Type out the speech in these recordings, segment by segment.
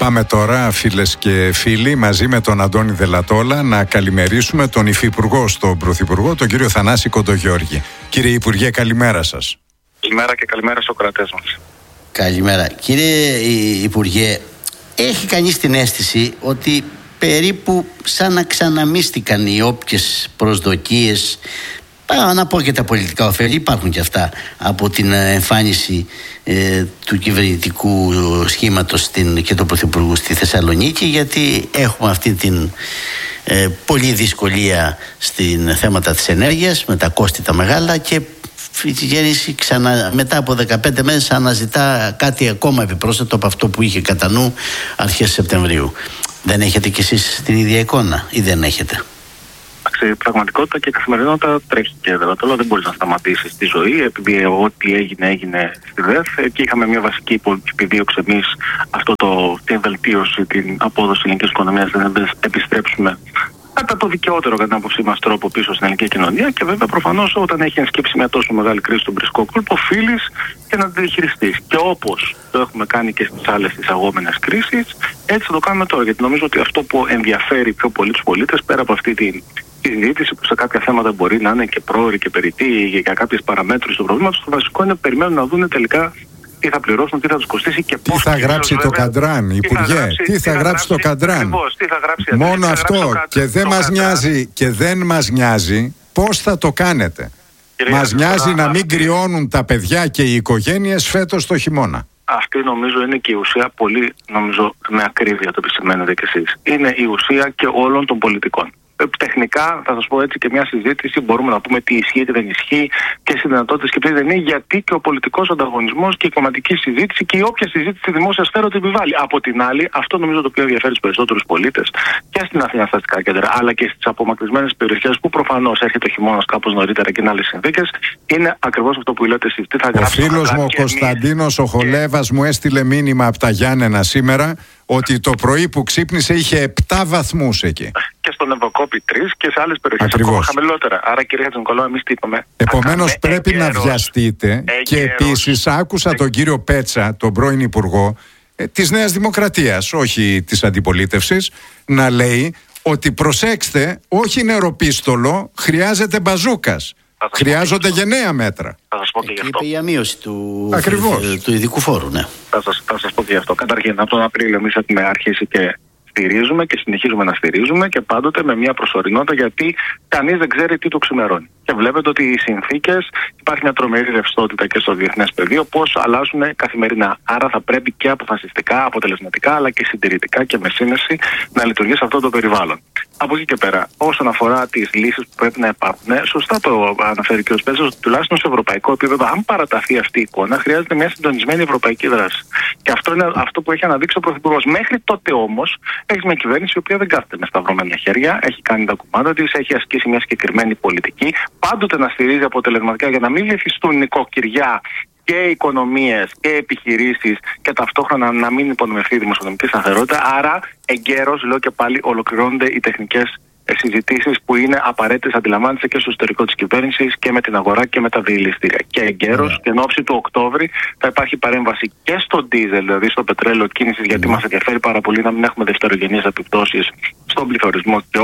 Πάμε τώρα, φίλες και φίλοι, μαζί με τον Αντώνη Δελατόλα να καλημερίσουμε τον Υφυπουργό στον Πρωθυπουργό, τον κύριο Θανάση Κοντογιώργη. Κύριε Υπουργέ, καλημέρα σας. Καλημέρα και καλημέρα στους κρατές μας. Καλημέρα. Κύριε Υπουργέ, έχει κανείς την αίσθηση ότι περίπου σαν να ξαναμίστηκαν οι όποιες προσδοκίες, να πω και τα πολιτικά ωφέλη, υπάρχουν και αυτά, από την εμφάνιση του κυβερνητικού σχήματος και του Πρωθυπουργού στη Θεσσαλονίκη, γιατί έχουμε αυτή την πολλή δυσκολία στην θέματα της ενέργειας με τα κόστη τα μεγάλα, και η κυβέρνηση μετά από 15 μέρες αναζητά κάτι ακόμα επιπρόσθετο από αυτό που είχε κατά νου αρχές Σεπτεμβρίου. Δεν έχετε κι εσείς την ίδια εικόνα ή δεν έχετε? Η πραγματικότητα και η καθημερινότητα τρέχει και δεν μπορεί να σταματήσει στη ζωή, επειδή ό,τι έγινε στη ΔΕΘ και είχαμε μια βασική επιδίωξη εμείς την βελτίωση, την απόδοση ελληνικής οικονομίας, να επιστρέψουμε κατά το δικαιότερο κατά την άποψή μας τρόπο πίσω στην ελληνική κοινωνία. Και βέβαια προφανώς όταν έχει ενσκύψει μια τόσο μεγάλη κρίση στον βρισκό κόλπο, οφείλεις και να τη διαχειριστείς. Και όπως το έχουμε κάνει και στις άλλες εισαγόμενες κρίσεις, έτσι θα το κάνουμε τώρα. Γιατί νομίζω ότι αυτό που ενδιαφέρει πιο πολύ τους πολίτες, πέρα από αυτή τη συζήτηση που σε κάποια θέματα μπορεί να είναι και πρόωρη και περιττή για κάποιες παραμέτρους του προβλήματος, το βασικό είναι περιμένουν να δουν τελικά τι θα πληρώσουν, τι θα τους κοστίσει και πώς. Τι θα γράψει το Καντράν, Υπουργέ, τι θα γράψει το Καντράν. Μόνο αυτό. Και δεν μας νοιάζει πώς θα το κάνετε. Μας νοιάζει να μην κρυώνουν τα παιδιά και οι οικογένειες φέτος το χειμώνα. Αυτή νομίζω είναι και η ουσία, πολύ νομίζω με ακρίβεια το επισημαίνετε κι εσείς. Είναι η ουσία και όλων των πολιτικών. Τεχνικά, θα σας πω έτσι, και μια συζήτηση μπορούμε να πούμε τι ισχύει, τι δεν ισχύει, ποιες οι δυνατότητες και ποιες δεν είναι, γιατί και ο πολιτικός ανταγωνισμός και η κομματική συζήτηση και η όποια συζήτηση στη δημόσια σφαίρα το επιβάλλει. Από την άλλη, αυτό νομίζω το οποίο ενδιαφέρει τους περισσότερους πολίτες και στην Αθήνα στα αστικά κέντρα, αλλά και στις απομακρυσμένες περιοχές που προφανώς έρχεται ο χειμώνας κάπως νωρίτερα και είναι άλλες συνθήκες, είναι ακριβώς αυτό που λέτε εσείς. Ο φίλος μου ο Κωνσταντίνος ο Χολέβας μου έστειλε μήνυμα από τα Γιάννενα σήμερα ότι το πρωί που ξύπνησε είχε 7 βαθμούς εκεί. Και στον Ευωκόπη 3 και σε άλλες περιοχές ακόμα χαμηλότερα. Άρα, κυρία Χατζηνικολάου, εμείς τι είπαμε? Επομένως, πρέπει να βιαστείτε. Και επίσης, άκουσα τον κύριο Πέτσα, τον πρώην Υπουργό της Νέας Δημοκρατίας, όχι της αντιπολίτευσης, να λέει ότι προσέξτε, όχι νεροπίστολο, χρειάζεται μπαζούκας. Χρειάζονται γενναία μέτρα. Θα σας πω και γι' αυτό. Είπε η μείωση του ειδικού φόρου, ναι. Θα σας πω και γι' αυτό. Καταρχήν, από τον Απρίλιο εμείς έχουμε αρχίσει και στηρίζουμε και συνεχίζουμε να στηρίζουμε, και πάντοτε με μια προσωρινότητα, γιατί κανείς δεν ξέρει τι το ξημερώνει. Και βλέπετε ότι οι συνθήκες, υπάρχει μια τρομερή ρευστότητα και στο διεθνές πεδίο, πώς αλλάζουν καθημερινά. Άρα θα πρέπει και αποφασιστικά, αποτελεσματικά, αλλά και συντηρητικά και με σύνεση να λειτουργεί σε αυτό το περιβάλλον. Από εκεί και πέρα, όσον αφορά τις λύσεις που πρέπει να υπάρχουν, σωστά το αναφέρει και ο Σπέτσος, ότι τουλάχιστον σε ευρωπαϊκό επίπεδο, αν παραταθεί αυτή η εικόνα, χρειάζεται μια συντονισμένη ευρωπαϊκή δράση. Και αυτό είναι αυτό που έχει αναδείξει ο Πρωθυπουργός. Μέχρι τότε όμως, έχει μια κυβέρνηση η οποία δεν κάθεται με σταυρωμένα χέρια, έχει κάνει τα κουμάντα της, έχει ασκήσει μια συγκεκριμένη πολιτική, πάντοτε να στηρίζει αποτελεσματικά για να μην βυθιστούν νοικοκυριά και οικονομίες και επιχειρήσεις και ταυτόχρονα να μην υπονομευθεί η δημοσιονομική σταθερότητα. Άρα, εγκαίρως, λέω και πάλι, ολοκληρώνονται οι τεχνικές συζητήσεις που είναι απαραίτητες, αντιλαμβάνεστε, και στο εσωτερικό της κυβέρνησης και με την αγορά και με τα διελιστήρια. Και εγκαίρως και εν ώψη του Οκτώβρη θα υπάρχει παρέμβαση και στο ντίζελ, δηλαδή στο πετρέλαιο κίνησης, γιατί μας ενδιαφέρει πάρα πολύ να μην έχουμε δευτερογενείς επιπτώσεις στον πληθωρισμό, και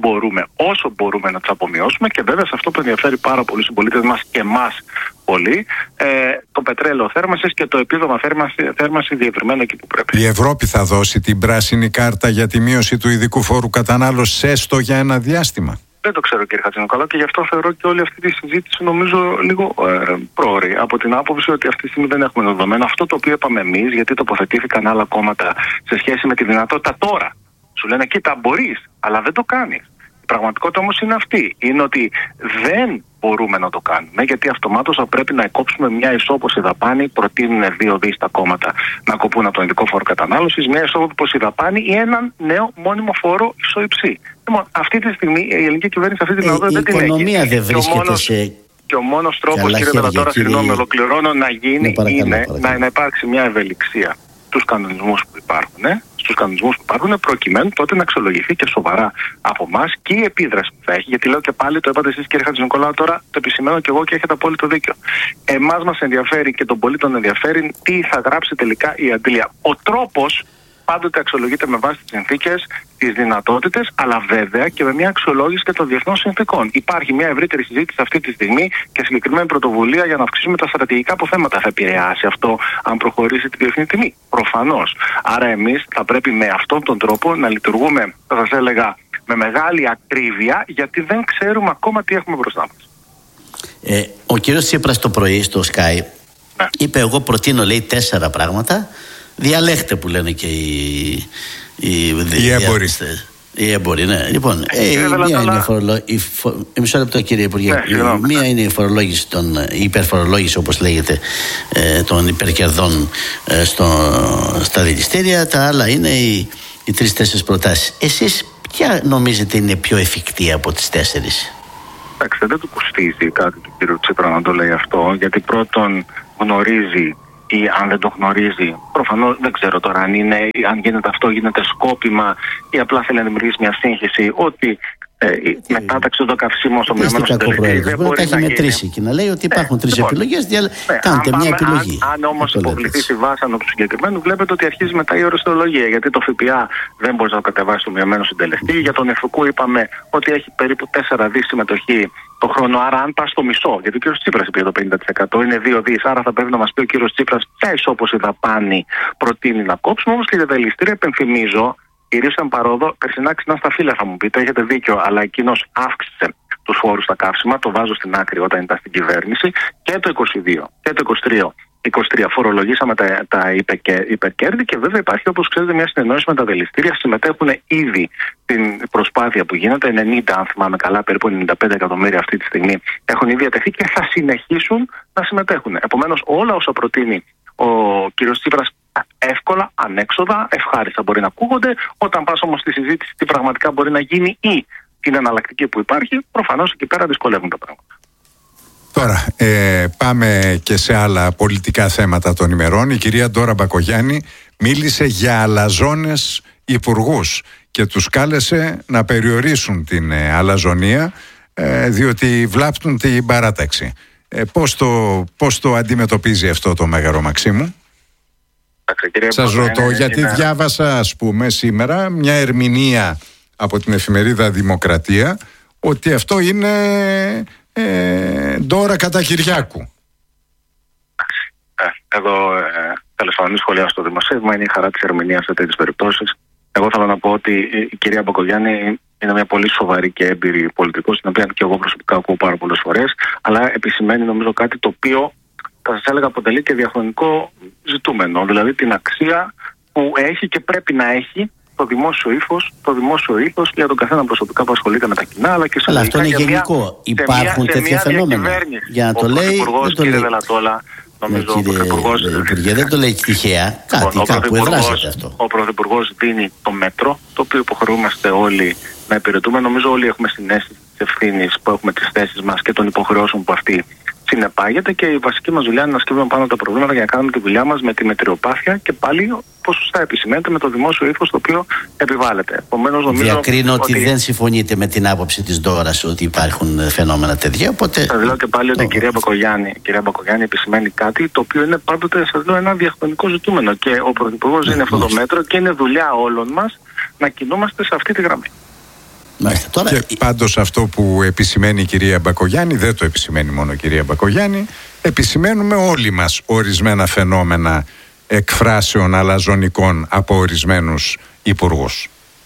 όσο μπορούμε να τις απομειώσουμε. Και βέβαια σε αυτό που ενδιαφέρει πάρα πολύ στους πολίτες μας και εμάς πολύ, το πετρέλαιο θέρμανσης και το επίδομα θέρμανσης διευρυμένο εκεί που πρέπει. Η Ευρώπη θα δώσει την πράσινη κάρτα για τη μείωση του ειδικού φόρου κατανάλωσης έστω για ένα διάστημα? Δεν το ξέρω, κύριε Χατζηνικολάου, και γι' αυτό θεωρώ και όλη αυτή τη συζήτηση νομίζω λίγο πρόωρη. Από την άποψη ότι αυτή τη στιγμή δεν έχουμε δεδομένα. Αυτό το οποίο είπαμε εμείς, γιατί τοποθετήθηκαν άλλα κόμματα σε σχέση με τη δυνατότητα τώρα. Σου λένε, κοίτα, μπορείς, αλλά δεν το κάνεις. Η πραγματικότητα όμως είναι αυτή. Είναι ότι δεν μπορούμε να το κάνουμε, γιατί αυτομάτως θα πρέπει να εκόψουμε μια ισόποση δαπάνη. Προτείνουν 2 δις τα κόμματα να κοπούν από τον ειδικό φόρο κατανάλωσης, μια ισόποση δαπάνη ή έναν νέο μόνιμο φόρο ισοϊψή. Αυτή τη στιγμή η ελληνική κυβέρνηση αυτή τη δυνατότητα δεν την έχει. Η οικονομία δεν βρίσκεται σε. Και ο μόνος τρόπος, κύριε Δελατόλα, συγγνώμη, ολοκληρώνω, να γίνει είναι να υπάρξει μια ευελιξία στους κανονισμούς που υπάρχουν, προκειμένου τότε να αξιολογηθεί και σοβαρά από εμάς και η επίδραση που θα έχει. Γιατί λέω και πάλι, το είπατε εσείς, κύριε Χατζηνικολάου, τώρα το επισημαίνω και εγώ και έχετε απόλυτο δίκιο. Εμάς μας ενδιαφέρει και τον πολίτη τον ενδιαφέρει τι θα γράψει τελικά η αντλία. Ο τρόπος πάντοτε αξιολογείται με βάση τις συνθήκες, τις δυνατότητες, αλλά βέβαια και με μια αξιολόγηση και των διεθνών συνθήκων. Υπάρχει μια ευρύτερη συζήτηση αυτή τη στιγμή και συγκεκριμένη πρωτοβουλία για να αυξήσουμε τα στρατηγικά αποθέματα. Θα επηρεάσει αυτό αν προχωρήσει τη διεθνή τιμή? Προφανώς. Άρα εμείς θα πρέπει με αυτόν τον τρόπο να λειτουργούμε, θα σας έλεγα, με μεγάλη ακρίβεια, γιατί δεν ξέρουμε ακόμα τι έχουμε μπροστά μας. Ο κύριος Τσίπρας το πρωί στο Sky είπε: εγώ προτείνω, λέει, 4 πράγματα. Διαλέχτε, που λένε και οι έμποροι. Οι έμποροι, ναι. Λοιπόν, μία είναι μισό λεπτό, κύριε Υπουργέ. Μία είναι η φορολόγηση, η υπερφορολόγηση, όπως λέγεται, των υπερκερδών στα δηληστήρια. Τα άλλα είναι οι 3-4 προτάσεις. Εσείς ποια νομίζετε είναι πιο εφικτή από τις 4? Εντάξει, δεν του κοστίζει κάτι του κύριου Τσίπρα να το λέει αυτό, γιατί πρώτον γνωρίζει, ή αν δεν το γνωρίζει, προφανώς δεν ξέρω τώρα αν γίνεται αυτό, γίνεται σκόπιμα ή απλά θέλει να δημιουργήσει μια σύγχυση ότι η μετάταξη των καυσίμων στο μειωμένο συντελεστή δεν μπορεί να έχει μετρήσει και να λέει ότι υπάρχουν 3 επιλογές. Κάντε μια επιλογή. Αν όμως υποβληθεί στη βάσανο του συγκεκριμένου, βλέπετε ότι αρχίζει μετά η οριστολογία. Γιατί το ΦΠΑ δεν μπορεί να το κατεβάσει στο μειωμένο συντελεστή. Για τον ΕΦΚΟΥ είπαμε ότι έχει περίπου 4 δις συμμετοχή το χρόνο. Άρα, αν πα στο μισό, γιατί ο κύριος Τσίπρας είπε το 50%, είναι 2 δις. Άρα, θα πρέπει να μας πει ο κύριος Τσίπρας ποια ισόπωση δαπάνη προτείνει να κόψουμε. Όμως και για τα δηληστήρια, επενθυμίζω, κυρίως εν παρόδο, περσινά ξινά στα φύλλα θα μου πείτε, έχετε δίκιο, αλλά εκείνος αύξησε τους φόρους στα καύσιμα, το βάζω στην άκρη όταν ήταν στην κυβέρνηση, και το 22 και το 23 φορολογήσαμε τα υπερκέρδη και βέβαια υπάρχει, όπως ξέρετε, μια συνεννόηση με τα δηληστήρια. Συμμετέχουν ήδη στην προσπάθεια που γίνεται, 90, αν θυμάμαι καλά, περίπου 95 εκατομμύρια αυτή τη στιγμή έχουν ήδη διατεθεί και θα συνεχίσουν να συμμετέχουν. Επομένως, όλα όσα προτείνει ο κ. Τσίπρας εύκολα, ανέξοδα, ευχάριστα μπορεί να ακούγονται. Όταν πας όμως στη συζήτηση τι πραγματικά μπορεί να γίνει ή την εναλλακτική που υπάρχει, προφανώς εκεί πέρα δυσκολεύουν τα πράγματα. Τώρα πάμε και σε άλλα πολιτικά θέματα των ημερών. Η κυρία Ντόρα Μπακογιάννη μίλησε για αλαζόνες υπουργούς και τους κάλεσε να περιορίσουν την αλαζονία, διότι βλάπτουν την παράταξη. Πώς το αντιμετωπίζει αυτό το Μέγαρο Μαξίμου? Σας ρωτώ γιατί διάβασα, ας πούμε, σήμερα μια ερμηνεία από την εφημερίδα Δημοκρατία ότι αυτό είναι Ντόρα κατά Κυριάκου. Εδώ τέλος πάντων σχολιάσω στο δημοσίευμα, είναι η χαρά της ερμηνείας σε τέτοιες περιπτώσεις. Εγώ θέλω να πω ότι η κυρία Μπακογιάννη είναι μια πολύ σοβαρή και έμπειρη πολιτικός, την οποία και εγώ προσωπικά ακούω πάρα πολλές φορές, αλλά επισημαίνει νομίζω κάτι το οποίο θα σας έλεγα αποτελεί και διαχρονικό ζητούμενο, δηλαδή την αξία που έχει και πρέπει να έχει το δημόσιο ήθος για τον καθένα προσωπικά που ασχολείται με τα κοινά, αλλά και σε αλλά αυτό είναι γενικό. Υπάρχουν τέτοια φαινόμενα. Για να το λέει, δεν το λέει. Υπουργέ, δεν το λέει τυχαία. Κάπου εδράζεται αυτό. Ο Πρωθυπουργός δίνει το μέτρο, το οποίο υποχρεούμαστε όλοι να υπηρετούμε. Νομίζω όλοι έχουμε συνέστηση της ευθύνης που έχουμε τις θέσεις μας και των υποχρεώσεων που αυτή συνεπάγεται, και η βασική μας δουλειά είναι να σκύβουμε πάνω τα προβλήματα για να κάνουμε τη δουλειά μας με τη μετριοπάθεια και πάλι, όπως σωστά επισημαίνεται, με το δημόσιο ήθος το οποίο επιβάλλεται. Επομένως, νομίζω διακρίνω ότι δεν συμφωνείτε με την άποψη της Ντόρας ότι υπάρχουν φαινόμενα τέτοια. Οπότε θα λέω και πάλι ότι η κυρία Μπακογιάννη επισημαίνει κάτι το οποίο είναι πάντοτε, σας λέω, ένα διαχρονικό ζητούμενο. Και ο Πρωθυπουργός είναι αυτό το μέτρο και είναι δουλειά όλων μας να κινούμαστε σε αυτή τη γραμμή. Και πάντως αυτό που επισημαίνει η κυρία Μπακογιάννη, δεν το επισημαίνει μόνο η κυρία Μπακογιάννη, επισημαίνουμε όλοι μας ορισμένα φαινόμενα εκφράσεων αλαζονικών από ορισμένους υπουργούς.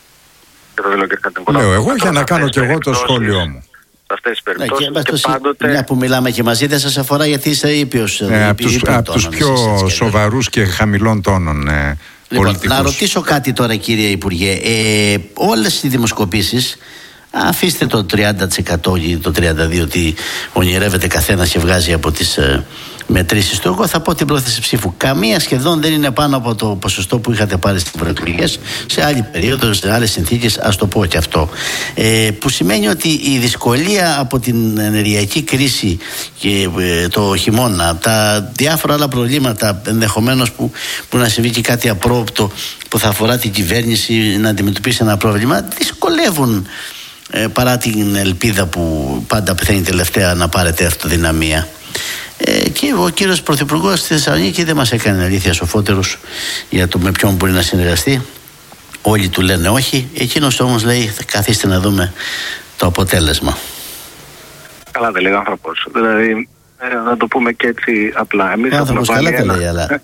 Λέω εγώ για να κάνω και εγώ το σχόλιο μου. Σε αυτές τις περιπτώσεις και πάντοτε... Μια που μιλάμε και μαζί δεν σας αφορά γιατί είσαι ήπιος. Από τους πιο σοβαρούς και χαμηλών τόνων Λοιπόν, να ρωτήσω κάτι τώρα, κύριε Υπουργέ. Όλες οι δημοσκοπήσεις, αφήστε το 30% ή το 32% ότι ονειρεύεται καθένας και βγάζει από τις μετρήσεις του, εγώ θα πω την πρόθεση ψήφου. Καμία σχεδόν δεν είναι πάνω από το ποσοστό που είχατε πάρει στις ευρωεκλογές σε άλλη περίοδο, σε άλλες συνθήκες, ας το πω και αυτό. Που σημαίνει ότι η δυσκολία από την ενεργειακή κρίση και το χειμώνα, τα διάφορα άλλα προβλήματα, ενδεχομένως που να συμβεί και κάτι απρόοπτο που θα αφορά την κυβέρνηση να αντιμετωπίσει ένα πρόβλημα, δυσκολεύουν παρά την ελπίδα που πάντα πεθαίνει τελευταία να πάρετε αυτοδυναμία. Και ο κύριος Πρωθυπουργός στη Θεσσαλονίκη δεν μας έκανε αλήθεια σοφότερους για το με ποιον μπορεί να συνεργαστεί. όλοι του λένε όχι, εκείνος όμως λέει καθίστε να δούμε το αποτέλεσμα. Καλά δεν λέει ο άνθρωπος. Δηλαδή, να το πούμε και έτσι απλά. Εμείς ο άνθρωπος καλά τα λέει, αλλά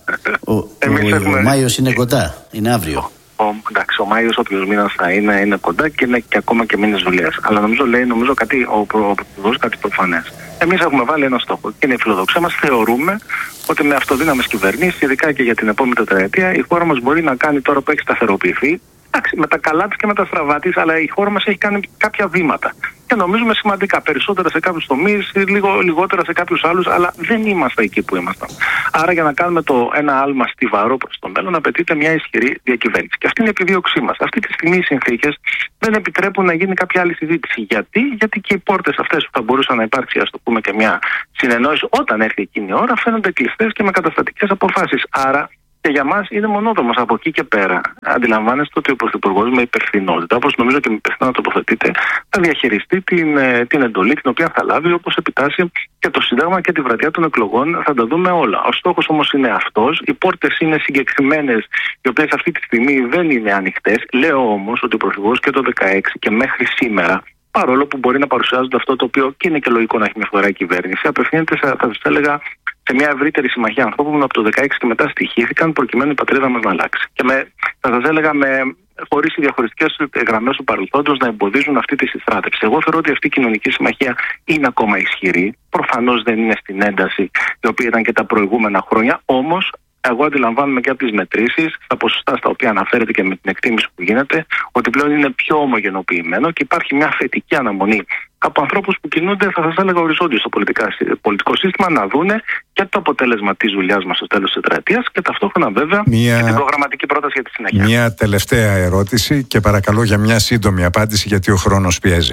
ο Μάιος είναι κοντά, είναι αύριο. Εντάξει, ο Μάιος όποιος μήνας θα είναι κοντά και είναι και ακόμα και μήνες δουλειάς. Αλλά νομίζω κάτι, ο Πρωθυπουργός κάτι προφανές. Εμείς έχουμε βάλει ένα στόχο και είναι η φιλοδοξία μας. Θεωρούμε ότι με αυτοδύναμες κυβερνήσεις, ειδικά και για την επόμενη τετραετία, η χώρα μας μπορεί να κάνει τώρα που έχει σταθεροποιηθεί. Εντάξει, με τα καλά της και με τα στραβά της, αλλά η χώρα μας έχει κάνει κάποια βήματα. Και νομίζουμε σημαντικά. Περισσότερα σε κάποιους τομείς, λιγότερα σε κάποιους άλλους, αλλά δεν είμαστε εκεί που ήμασταν. Άρα, για να κάνουμε ένα άλμα στιβαρό προς το μέλλον, απαιτείται μια ισχυρή διακυβέρνηση. Και αυτή είναι η επιδίωξή μας. Αυτή τη στιγμή οι συνθήκες δεν επιτρέπουν να γίνει κάποια άλλη συζήτηση. Γιατί και οι πόρτες αυτές που θα μπορούσαν να υπάρξει, ας το πούμε, και μια συνεννόηση όταν έρθει εκείνη η ώρα, φαίνονται κλειστές και με καταστατικές αποφάσεις. Άρα, και για μας είναι μονόδρομος από εκεί και πέρα. Αντιλαμβάνεστε ότι ο Πρωθυπουργός με υπευθυνότητα, όπως νομίζω και με υπευθυνότητα τοποθετείται, θα διαχειριστεί την εντολή την οποία θα λάβει, όπως επιτάσσει και το Σύνταγμα και τη βραδιά των εκλογών. Θα τα δούμε όλα. Ο στόχος όμως είναι αυτός. Οι πόρτες είναι συγκεκριμένες, οι οποίες αυτή τη στιγμή δεν είναι ανοιχτές. Λέω όμως ότι ο Πρωθυπουργός και το 2016 και μέχρι σήμερα, παρόλο που μπορεί να παρουσιάζονται αυτό το οποίο και είναι και λογικό να έχει μια φορά η κυβέρνηση, απευθύνεται, θα σας έλεγα, σε μια ευρύτερη συμμαχία ανθρώπων που από το 2016 και μετά στοιχήθηκαν προκειμένου η πατρίδα μας να αλλάξει. Και θα σας έλεγα, χωρίς οι διαχωριστικές γραμμές του παρελθόντος να εμποδίζουν αυτή τη συστράτευση. Εγώ θεωρώ ότι αυτή η κοινωνική συμμαχία είναι ακόμα ισχυρή. Προφανώς δεν είναι στην ένταση η οποία ήταν και τα προηγούμενα χρόνια, όμως εγώ αντιλαμβάνομαι και από τις μετρήσεις, στα ποσοστά στα οποία αναφέρεται και με την εκτίμηση που γίνεται, ότι πλέον είναι πιο ομογενοποιημένο και υπάρχει μια θετική αναμονή από ανθρώπους που κινούνται, θα σας έλεγα, οριζόντιους στο πολιτικό σύστημα, να δούνε και το αποτέλεσμα της δουλειάς μας στο τέλος της τετραετίας και ταυτόχρονα βέβαια και την προγραμματική πρόταση για τη συνέχεια. Μια τελευταία ερώτηση και παρακαλώ για μια σύντομη απάντηση, γιατί ο χρόνος πιέζει.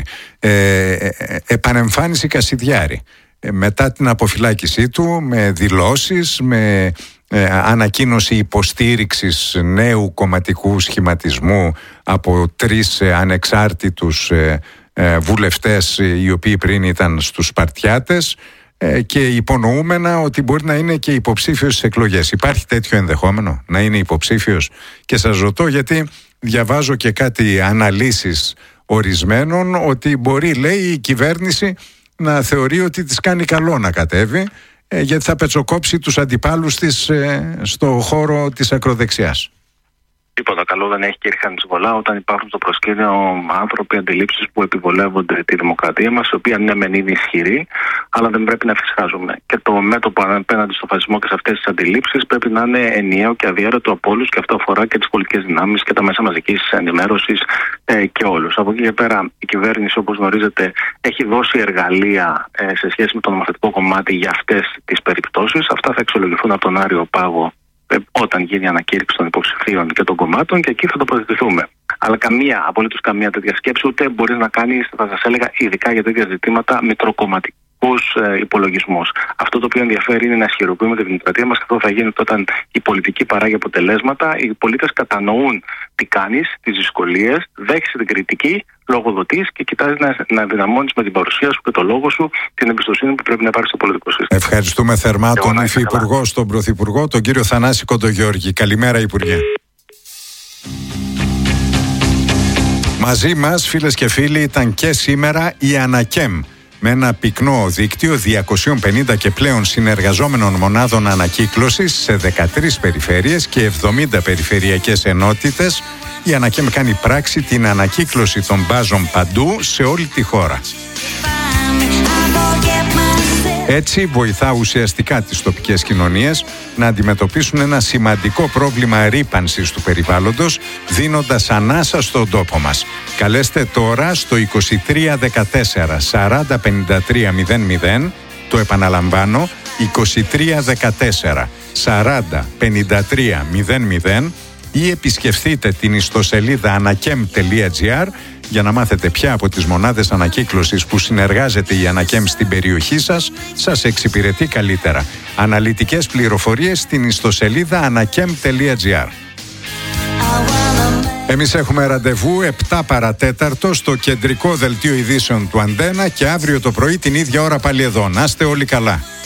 Επανεμφάνιση Κασιδιάρη. Μετά την αποφυλάκησή του, με δηλώσεις, με ανακοίνωση υποστήριξης νέου κομματικού σχηματισμού από 3 ανεξάρτητους βουλευτές, οι οποίοι πριν ήταν στους Σπαρτιάτες, και υπονοούμενα ότι μπορεί να είναι και υποψήφιος στις εκλογές. Υπάρχει τέτοιο ενδεχόμενο να είναι υποψήφιος? Και σας ρωτώ γιατί διαβάζω και κάτι αναλύσεις ορισμένων ότι μπορεί, λέει, η κυβέρνηση να θεωρεί ότι της κάνει καλό να κατέβει, γιατί θα πετσοκόψει τους αντιπάλους της στο χώρο της ακροδεξιάς. Τίποτα καλό δεν έχει, κύριε Χανισβολά, όταν υπάρχουν στο προσκήνιο άνθρωποι, αντιλήψεις που επιβολεύονται τη δημοκρατία μας, η οποία ναι μεν είναι ισχυρή, αλλά δεν πρέπει να φυσικάζουμε. Και το μέτωπο απέναντι στο φασισμό και σε αυτές τις αντιλήψεις πρέπει να είναι ενιαίο και αδιαίρετο από όλους, και αυτό αφορά και τις πολιτικές δυνάμεις και τα μέσα μαζικής ενημέρωσης και όλους. Από εκεί και πέρα, η κυβέρνηση, όπως γνωρίζετε, έχει δώσει εργαλεία σε σχέση με το νομοθετικό κομμάτι για αυτές τις περιπτώσεις. Αυτά θα αξιολογηθούν από τον Άριο Πάγο όταν γίνει η ανακήρυξη των υποψηφίων και των κομμάτων, και εκεί θα τοποθετηθούμε. Αλλά απολύτως καμία τέτοια σκέψη ούτε μπορεί να κάνει, θα σας έλεγα, ειδικά για τέτοια ζητήματα, μητροκομματικούς υπολογισμούς. Αυτό το οποίο ενδιαφέρει είναι να ισχυροποιούμε τη δημοκρατία μας, και αυτό θα γίνει όταν η πολιτική παράγει αποτελέσματα, οι πολίτες κατανοούν τι κάνεις, τις δυσκολίες, δέχεσαι την κριτική, λογοδοτείς και κοιτάζεις να ενδυναμώνεις με την παρουσία σου και το λόγο σου την εμπιστοσύνη που πρέπει να υπάρχει στο πολιτικό σύστημα. Ευχαριστούμε θερμά τον Υφυπουργό, τον Πρωθυπουργό, τον κύριο Θανάση Κοντογιώργη. Καλημέρα, Υπουργέ. Μαζί μας, φίλες και φίλοι, ήταν και σήμερα η Ανακέμ, με ένα πυκνό δίκτυο 250 και πλέον συνεργαζόμενων μονάδων ανακύκλωσης σε 13 περιφέρειες και 70 περιφερειακές ενότητες. Η Ανακέμ κάνει πράξη την ανακύκλωση των μπάζων παντού σε όλη τη χώρα. Έτσι βοηθά ουσιαστικά τις τοπικές κοινωνίες να αντιμετωπίσουν ένα σημαντικό πρόβλημα ρύπανσης του περιβάλλοντος, δίνοντας ανάσα στον τόπο μας. Καλέστε τώρα στο 2314 40 53 00, το επαναλαμβάνω, 2314 40 53 00, ή επισκεφθείτε την ιστοσελίδα anakem.gr για να μάθετε ποια από τις μονάδες ανακύκλωσης που συνεργάζεται η Ανακέμ στην περιοχή σας εξυπηρετεί καλύτερα. Αναλυτικές πληροφορίες στην ιστοσελίδα anakem.gr. Εμείς έχουμε ραντεβού 7 παρατέταρτο στο κεντρικό δελτίο ειδήσεων του Αντένα, και αύριο το πρωί την ίδια ώρα πάλι εδώ. Να είστε όλοι καλά.